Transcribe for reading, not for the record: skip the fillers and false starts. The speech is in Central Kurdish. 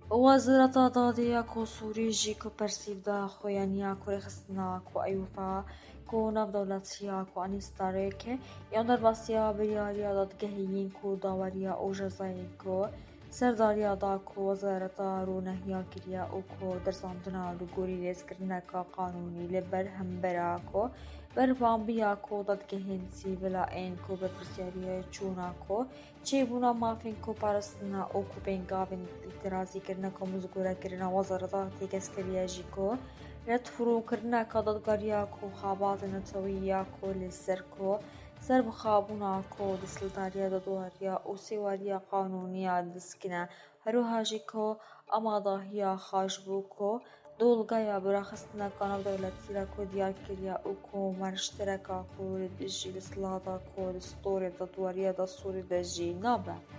وزارة دادية كو سوريجي كو برسيفدا خويانيا كو رخصنا كو أيوفا كو ناف دولتيا كو أنيستاريك ياندر باسيا برياريا داد جهيين كو داوريا أو جزاين كو سرداريا دا كو وزارة رونهيا كريا أو كو درساندنا لغوري ليسكرنا كا قانوني لبرهم براكو بربامبيا كو داد جهين سيبلا إن كو ببرسياريا چونا كو چيبونا مافين كو پارستنا أو كو بينگاوين اعتراضي كرنا كو مزگورا كرنا وزارة تيكسكريا جيكو رد فرو كرنا كا دادگاريا كو خابات نتويا كو لسر كو سر بخابونا كو دسلداريا دادواريا أو سيواريا قانونيا دسكنا هرو هاجي كو أما ضاهيا خاجبو كو دولغايا براخستنا كانو دولتيرا كو ديار كريا أو كو مرشتركا كو ردجي لسلادا كو دستوري دادواريا دا سوري دجي نابا